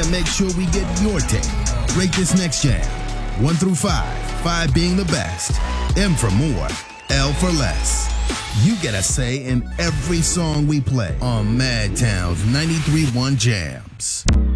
to make sure we get your take. Rate this next jam. 1 through 5. 5 being the best. M for more. L for less. You get a say in every song we play on Madtown's 93.1 Jams.